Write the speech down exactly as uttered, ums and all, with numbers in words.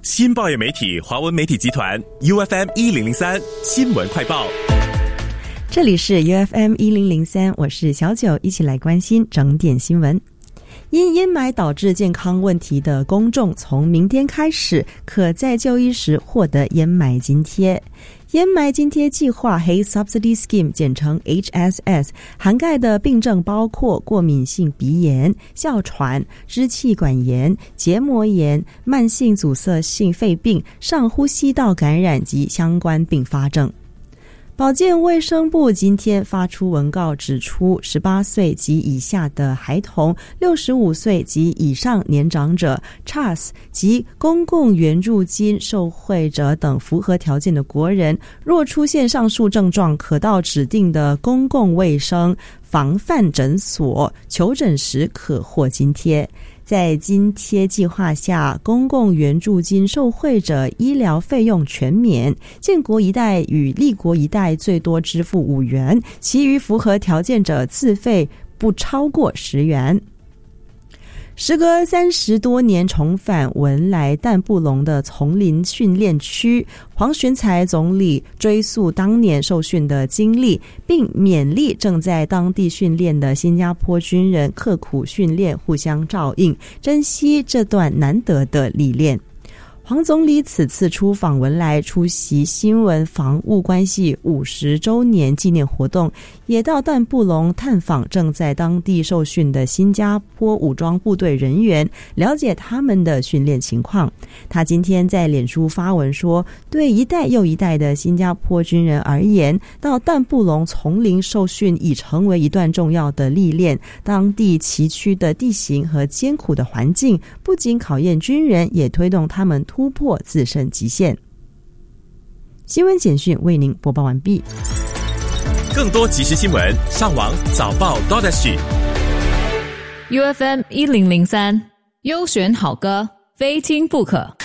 新报业媒体华文媒体集团 U F M 一零零三新闻快报。 这里是 U F M 一零零三，我是小九，一起来关心整点新闻。因烟霾导致健康问题的公众，从明天开始可在就医时获得烟霾津贴。烟霾津贴计划 Hay Subsidy Scheme 简称 H S S 涵盖的病症包括过敏性鼻炎、哮喘、支气管炎、结膜炎、慢性阻塞性肺病、上呼吸道感染及相关并发症。保健卫生部今天发出文告，指出十八岁及以下的孩童、六十五岁及以上年长者、 C H A S 及公共援助金受惠者等符合条件的国人，若出现上述症状，可到指定的公共卫生防范诊所求诊时可获津贴。在津贴计划下，公共援助金受惠者医疗费用全免，建国一代与立国一代最多支付五元，其余符合条件者自费不超过十元。时隔三十多年重返文莱淡布隆的丛林训练区，黄循财总理追溯当年受训的经历，并勉励正在当地训练的新加坡军人刻苦训练，互相照应，珍惜这段难得的历练。黄总理此次出访文莱，出席新闻防务关系五十周年纪念活动，也到淡布隆探访正在当地受训的新加坡武装部队人员，了解他们的训练情况。他今天在脸书发文说，对一代又一代的新加坡军人而言，到淡布隆丛林受训已成为一段重要的历练。当地崎岖的地形和艰苦的环境，不仅考验军人，也推动他们突破自身极限。新闻简讯为您播报完毕。 更多即时新闻，上网早报 .U F M 一零零三优选好歌，非听不可。